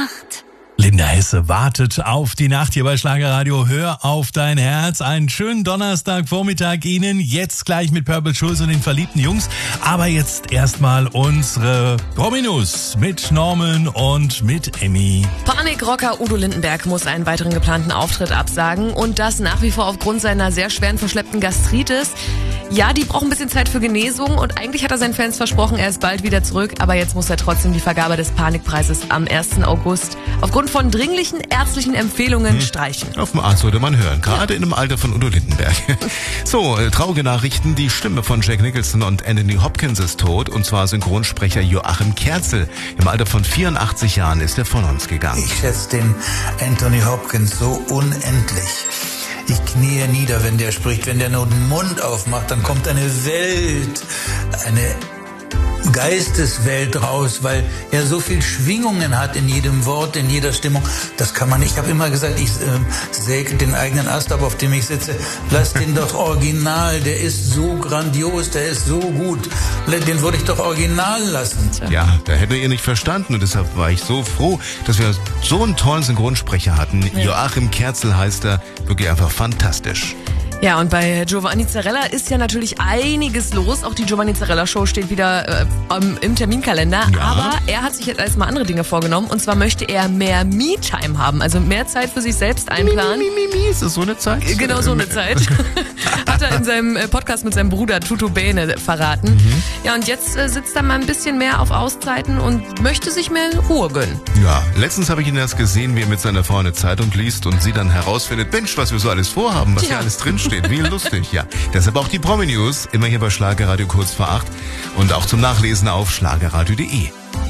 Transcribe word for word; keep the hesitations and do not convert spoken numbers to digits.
acht. Linda Hesse wartet auf die Nacht hier bei Schlagerradio. Hör auf dein Herz. Einen schönen Donnerstagvormittag Ihnen. Jetzt gleich mit Purple Schulz und den verliebten Jungs. Aber jetzt erstmal unsere Prominus mit Norman und mit Emmy. Panikrocker Udo Lindenberg muss einen weiteren geplanten Auftritt absagen. Und das nach wie vor aufgrund seiner sehr schweren verschleppten Gastritis. Ja, die braucht ein bisschen Zeit für Genesung und eigentlich hat er seinen Fans versprochen, er ist bald wieder zurück. Aber jetzt muss er trotzdem die Vergabe des Panikpreises am ersten August aufgrund von dringlichen ärztlichen Empfehlungen hm. streichen. Auf dem Arzt sollte man hören, gerade ja. in dem Alter von Udo Lindenberg. So, äh, traurige Nachrichten. Die Stimme von Jack Nicholson und Anthony Hopkins ist tot, und zwar Synchronsprecher Joachim Kerzel. Im Alter von vierundachtzig Jahren ist er von uns gegangen. Ich schätze den Anthony Hopkins so unendlich. Ich kniee nieder, wenn der spricht. Wenn der nur den Mund aufmacht, dann kommt eine Welt, eine Geisteswelt raus, weil er so viel Schwingungen hat in jedem Wort, in jeder Stimmung. Das kann man nicht. Ich habe immer gesagt, ich äh, säge den eigenen Ast ab, auf dem ich sitze. Lass den doch original. Der ist so grandios, der ist so gut. Den würde ich doch original lassen. Ja, da hätte ihr nicht verstanden, und deshalb war ich so froh, dass wir so einen tollen Synchronsprecher hatten. Ja. Joachim Kerzel heißt er. Wirklich einfach fantastisch. Ja, und bei Giovanni Zarella ist ja natürlich einiges los. Auch die Giovanni Zarella Show steht wieder äh, im Terminkalender. Ja. Aber er hat sich jetzt erstmal andere Dinge vorgenommen. Und zwar möchte er mehr Me-Time haben. Also mehr Zeit für sich selbst einplanen. Mi, mi, mi, mi. Ist das so eine Zeit? Genau so eine Zeit. Hat er in seinem Podcast mit seinem Bruder Tutu Bene verraten. Mhm. Ja, und jetzt äh, sitzt er mal ein bisschen mehr auf Auszeiten und möchte sich mehr Ruhe gönnen. Ja, letztens habe ich ihn erst gesehen, wie er mit seiner Frau eine Zeitung liest und sie dann herausfindet, Mensch, was wir so alles vorhaben, was ja. hier alles drinsteht. Wie lustig, ja. Deshalb auch die Promi-News, immer hier bei Schlagerradio kurz vor acht und auch zum Nachlesen auf schlagerradio punkt de.